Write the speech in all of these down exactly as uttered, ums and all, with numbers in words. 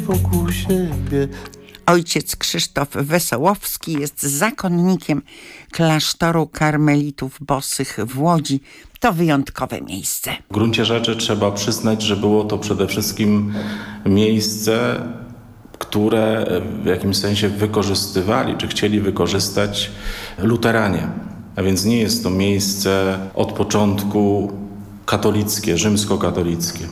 wokół siebie. Ojciec Krzysztof Wesołowski jest zakonnikiem klasztoru karmelitów bosych w Łodzi. To wyjątkowe miejsce. W gruncie rzeczy trzeba przyznać, że było to przede wszystkim miejsce, które w jakimś sensie wykorzystywali, czy chcieli wykorzystać luteranie. A więc nie jest to miejsce od początku katolickie, rzymskokatolickie.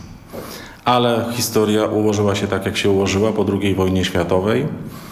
Ale historia ułożyła się tak, jak się ułożyła po drugiej wojnie światowej,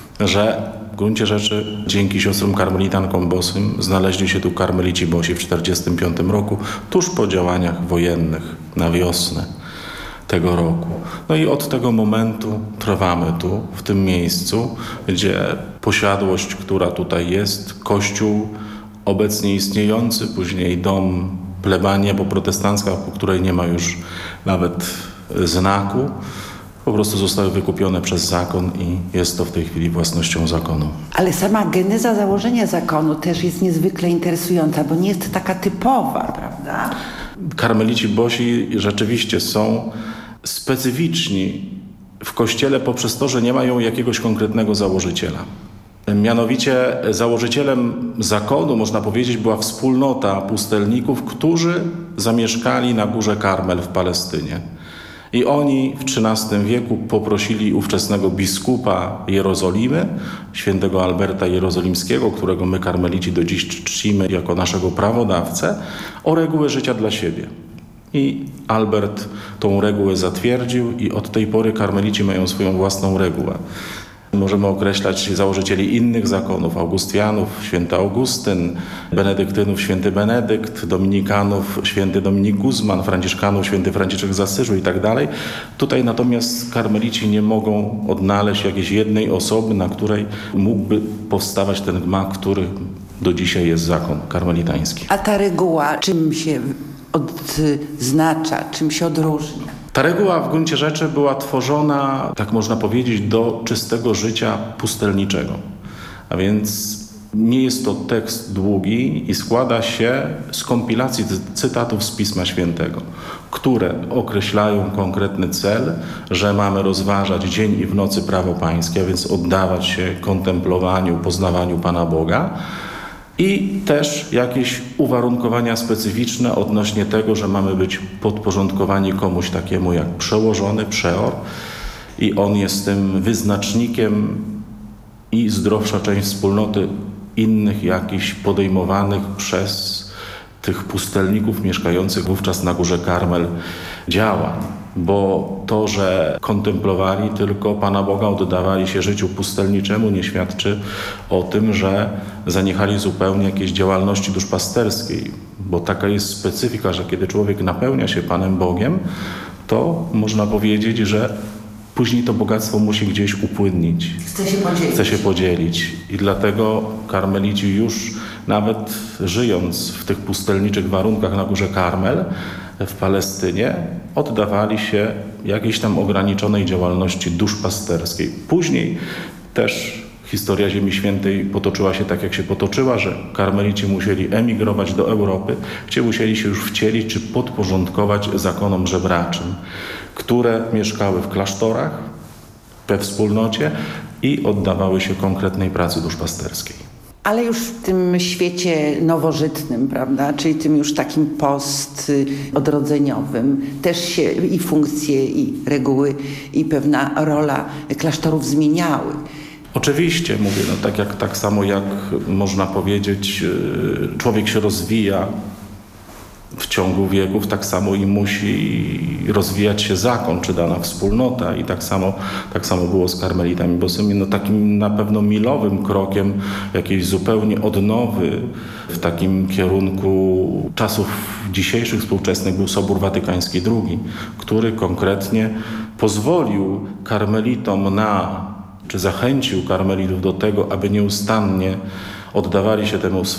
że w gruncie rzeczy dzięki siostrom karmelitankom bosym znaleźli się tu karmelici bosi w tysiąc dziewięćset czterdziestym piątym roku, tuż po działaniach wojennych na wiosnę tego roku. No i od tego momentu trwamy tu, w tym miejscu, gdzie posiadłość, która tutaj jest, kościół obecnie istniejący, później dom plebania poprotestancka, po której nie ma już nawet znaku, po prostu zostały wykupione przez zakon i jest to w tej chwili własnością zakonu. Ale sama geneza założenia zakonu też jest niezwykle interesująca, bo nie jest taka typowa, prawda? Karmelici bosi rzeczywiście są specyficzni w Kościele poprzez to, że nie mają jakiegoś konkretnego założyciela. Mianowicie założycielem zakonu, można powiedzieć, była wspólnota pustelników, którzy zamieszkali na Górze Karmel w Palestynie. I oni w trzynastym wieku poprosili ówczesnego biskupa Jerozolimy, świętego Alberta Jerozolimskiego, którego my karmelici do dziś czcimy jako naszego prawodawcę, o regułę życia dla siebie. I Albert tą regułę zatwierdził i od tej pory karmelici mają swoją własną regułę. Możemy określać założycieli innych zakonów, Augustianów, święty Augustyn, benedyktynów, święty Benedykt, dominikanów, święty Dominik Guzman, franciszkanów, święty Franciszek z Asyżu i tak dalej. Tutaj natomiast karmelici nie mogą odnaleźć jakiejś jednej osoby, na której mógłby powstawać ten gmach, który do dzisiaj jest zakon karmelitański. A ta reguła czym się odznacza, czym się odróżnia? Ta reguła w gruncie rzeczy była tworzona, tak można powiedzieć, do czystego życia pustelniczego. A więc nie jest to tekst długi i składa się z kompilacji cytatów z Pisma Świętego, które określają konkretny cel, że mamy rozważać dzień i w nocy prawo pańskie, a więc oddawać się kontemplowaniu, poznawaniu Pana Boga. I też jakieś uwarunkowania specyficzne odnośnie tego, że mamy być podporządkowani komuś takiemu jak przełożony, przeor i on jest tym wyznacznikiem i zdrowsza część wspólnoty innych jakichś podejmowanych przez tych pustelników mieszkających wówczas na Górze Karmel działań. Bo to, że kontemplowali tylko Pana Boga, oddawali się życiu pustelniczemu, nie świadczy o tym, że zaniechali zupełnie jakiejś działalności duszpasterskiej. Bo taka jest specyfika, że kiedy człowiek napełnia się Panem Bogiem, to można powiedzieć, że później to bogactwo musi gdzieś upłynnić. Chce się podzielić. Chce się podzielić. I dlatego karmelici już nawet żyjąc w tych pustelniczych warunkach na Górze Karmel w Palestynie, oddawali się jakiejś tam ograniczonej działalności duszpasterskiej. Później też historia Ziemi Świętej potoczyła się tak, jak się potoczyła, że karmelici musieli emigrować do Europy, gdzie musieli się już wcielić czy podporządkować zakonom żebraczym, które mieszkały w klasztorach, we wspólnocie i oddawały się konkretnej pracy duszpasterskiej. Ale już w tym świecie nowożytnym, prawda, czyli tym już takim postodrodzeniowym, też się i funkcje, i reguły, i pewna rola klasztorów zmieniały. Oczywiście, mówię, no tak, jak, tak samo jak można powiedzieć, człowiek się rozwija w ciągu wieków, tak samo i musi rozwijać się zakon, czy dana wspólnota i tak samo, tak samo było z karmelitami bosymi. No takim na pewno milowym krokiem jakiejś zupełnie odnowy w takim kierunku czasów dzisiejszych, współczesnych był Sobór Watykański drugi, który konkretnie pozwolił karmelitom na, czy zachęcił karmelitów do tego, aby nieustannie oddawali się temu